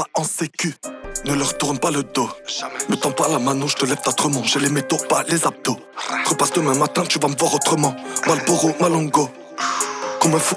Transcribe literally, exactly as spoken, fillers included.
ça en sécu. Ne leur tourne pas le dos. Me tends pas la mano, je te lève ta tremont. J'ai les métaux, pas les abdos. Repasse demain matin, tu vas me voir autrement. Malboro, Malongo. Comme un fou